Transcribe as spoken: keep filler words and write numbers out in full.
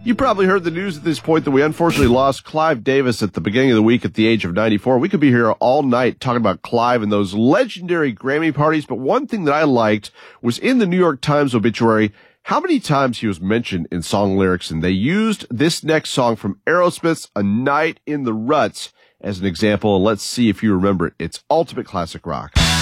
You probably heard the news at this point that we unfortunately lost Clive Davis at the beginning of the week at the age of ninety-four. We could be here all night talking about Clive and those legendary Grammy parties, but one thing that I liked was in the New York Times obituary, how many times he was mentioned in song lyrics, and they used this next song from Aerosmith's A Night in the Ruts as an example. Let's see if you remember it. It's ultimate classic rock.